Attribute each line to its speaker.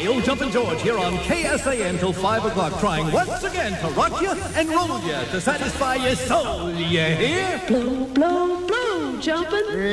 Speaker 1: Old Jumpin' George here on KSAN till 5 o'clock, trying once again to rock you and roll you to satisfy your soul. You hear?
Speaker 2: Blow, blow, blow, jumpin'.